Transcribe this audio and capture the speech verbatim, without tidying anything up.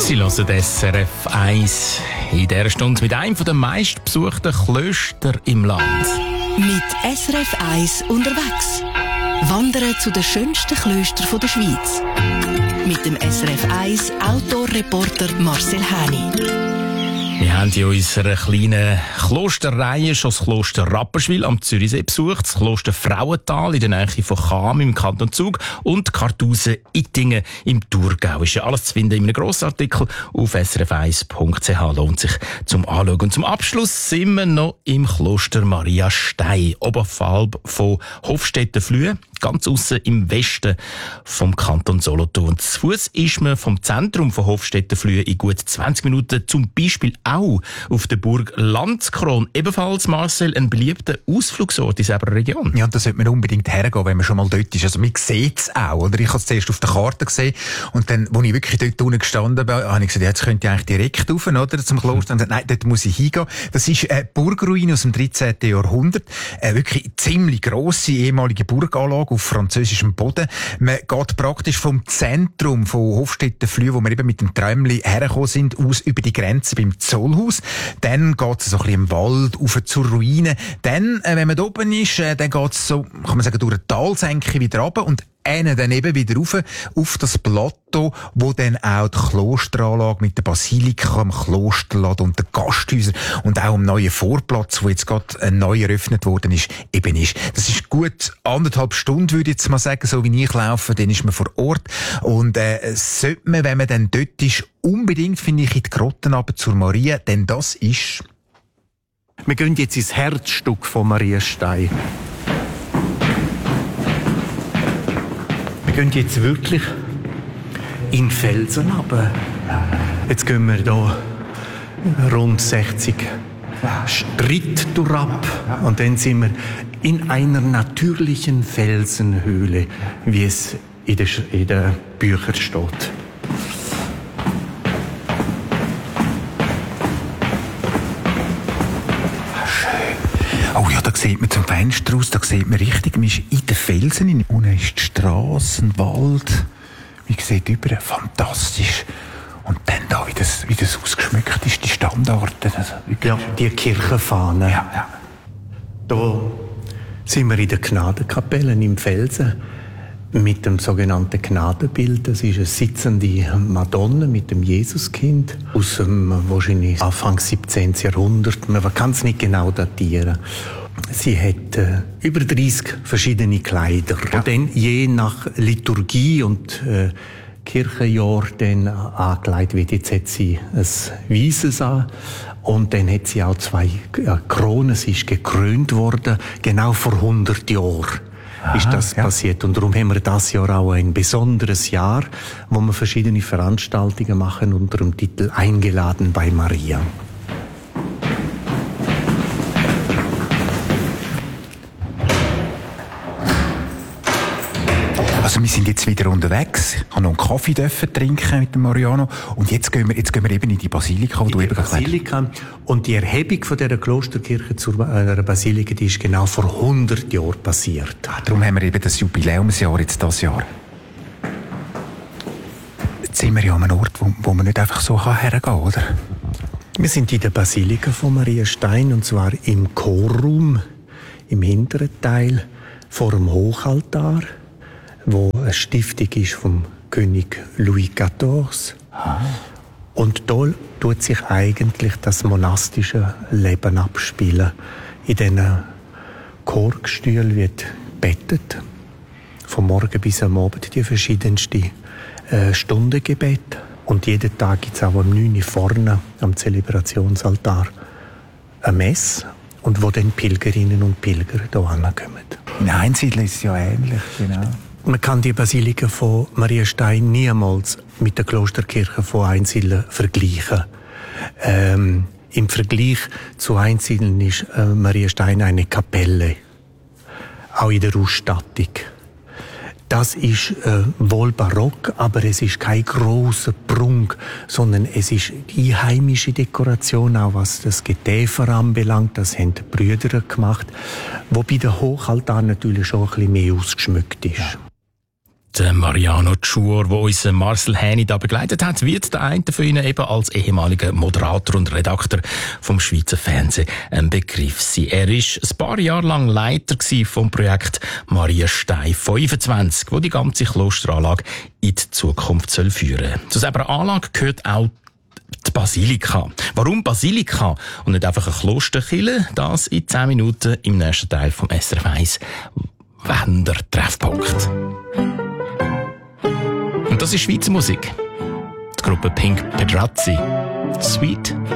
Sie hören S R F eins in dieser Stunde mit einem der meistbesuchten Klöster im Land. Mit S R F eins unterwegs. Wandern zu den schönsten Klöstern der Schweiz. Mit dem S R F eins Outdoor-Reporter Marcel Häni. Wir haben in unserer kleinen Klosterreihe schon das Kloster Rapperswil am Zürichsee besucht, das Kloster Frauental in der Nähe von Cham im Kanton Zug und Kartusen-Ittingen im Thurgau. Ist ja alles zu finden in einem Grossartikel auf s r f eins punkt c h. Lohnt sich zum Anschauen. Und zum Abschluss sind wir noch im Kloster Maria Stein, oberhalb von Hofstetten-Flühe, ganz aussen im Westen vom Kanton Solothurn. Und zu Fuss ist man vom Zentrum von Hofstetten-Flühe in gut zwanzig Minuten zum Beispiel auch auf der Burg Landskron. Ebenfalls, Marcel, ein beliebter Ausflugsort in dieser Region. Ja, und da sollte man unbedingt hergehen, wenn man schon mal dort ist. Also man sieht es auch, oder? Ich habe es zuerst auf der Karte gesehen und dann, als ich wirklich dort unten gestanden bin, habe ich gesagt, jetzt könnte ich eigentlich direkt rauf, oder, zum Kloster. Und gesagt, nein, dort muss ich hingehen. Das ist eine Burgruine aus dem dreizehnten Jahrhundert. Eine wirklich ziemlich grosse ehemalige Burganlage auf französischem Boden. Man geht praktisch vom Zentrum von Hofstetten-Flühe, wo wir eben mit dem Träumli hergekommen sind, aus über die Grenze beim Zollhaus. Dann geht es so ein bisschen im Wald rauf zur Ruine. Dann, äh, wenn man da oben ist, äh, dann geht es so, kann man sagen, durch eine Talsenke wieder runter und einen dann eben wieder rauf, auf das Plateau, wo dann auch die Klosteranlage mit der Basilika am Klosterladen und den Gasthäusern und auch am neuen Vorplatz, wo jetzt gerade neu eröffnet worden ist, eben ist. Das ist gut anderthalb Stunden, würde ich jetzt mal sagen, so wie ich laufe, dann ist man vor Ort. Und äh, sollte man, wenn man dann dort ist, unbedingt, finde ich, in die Grotten runter zur Maria, denn das ist... Wir gehen jetzt ins Herzstück von Maria Stein. Wir gehen jetzt wirklich in Felsen runter. Jetzt gehen wir hier rund sechzig Schritte durchab und dann sind wir in einer natürlichen Felsenhöhle, wie es in den, in den Büchern steht. Oh ja, da sieht man zum Fenster aus, da sieht man richtig, man ist in den Felsen, in unten ist die Strasse, ein Wald, man sieht überall, fantastisch. Und dann da, wie das, wie das ausgeschmückt ist, die Standorte. Also ja, die Kirchenfahne. Ja, ja. Da sind wir in der Gnadenkapelle im Felsen mit dem sogenannten Gnadenbild. Das ist eine sitzende Madonna mit dem Jesuskind aus dem wahrscheinlich Anfang siebzehnten Jahrhundert. Man kann es nicht genau datieren. Sie hat äh, über dreißig verschiedene Kleider, ja. Die dann je nach Liturgie und äh, Kirchenjahr dann angelegt wird. Jetzt hat sie ein Weißes an und dann hat sie auch zwei äh, Kronen. Sie ist gekrönt worden, genau vor hundert Jahren. Aha, ist das ja. passiert. Und darum haben wir das Jahr auch ein besonderes Jahr, wo wir verschiedene Veranstaltungen machen unter dem Titel Eingeladen bei Maria. Also wir sind jetzt wieder unterwegs. Ich habe noch einen Kaffee dürfen trinken mit dem Mariano. Und jetzt gehen wir, jetzt gehen wir eben in die Basilika, wo in du eben Basilika. Und die Erhebung von dieser Klosterkirche zur äh, Basilika, die ist genau vor hundert Jahren passiert. Ah, darum haben wir eben das Jubiläumsjahr jetzt das Jahr. Jetzt sind wir ja an einem Ort, wo, wo man nicht einfach so hergehen kann, oder? Wir sind in der Basilika von Maria Stein, und zwar im Chorraum, im hinteren Teil, vor dem Hochaltar, wo eine Stiftung ist vom König Louis der Vierzehnte. Ah. Und da tut sich eigentlich das monastische Leben abspielen. In diesen Chorgestühlen wird gebettet, vom Morgen bis am Abend die verschiedensten äh, Stundengebete. Und jeden Tag gibt es auch um neun Uhr vorne am Zelebrationsaltar eine Messe, und wo dann Pilgerinnen und Pilger hier hinkommen. In Einsiedeln ist es ja ähnlich, genau. Man kann die Basilika von Maria Stein niemals mit der Klosterkirche von Einsiedeln vergleichen. Ähm, Im Vergleich zu Einsiedeln ist äh, Maria Stein eine Kapelle, auch in der Ausstattung. Das ist äh, wohl barock, aber es ist kein grosser Prunk, sondern es ist die heimische Dekoration, auch was das Getäfer anbelangt. Das haben die Brüder gemacht, wobei der Hochaltar natürlich schon ein bisschen mehr ausgeschmückt ist. Der Mariano Tschur, der uns Marcel Häni da begleitet hat, wird der eine von Ihnen eben als ehemaliger Moderator und Redakteur vom Schweizer Fernsehen ein Begriff sein. Er ist ein paar Jahre lang Leiter vom Projekt Maria Stein fünfundzwanzig, wo die ganze Klosteranlage in die Zukunft soll führen. Zu dieser Anlage gehört auch die Basilika. Warum Basilika und nicht einfach eine Klosterkirche? Das in zehn Minuten im nächsten Teil vom S R F eins Wandertreffpunkt. Und das ist Schweizer Musik. Die Gruppe Pink Pedrazzi. Sweet.